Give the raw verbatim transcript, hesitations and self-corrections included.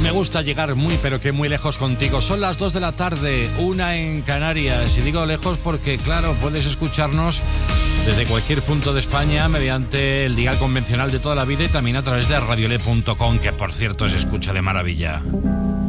Me gusta llegar muy pero que muy lejos contigo. Son las dos de la tarde, una en Canarias. Y digo lejos porque, claro, puedes escucharnos desde cualquier punto de España mediante el dial convencional de toda la vida y también a través de radiole punto com, que por cierto se escucha de maravilla.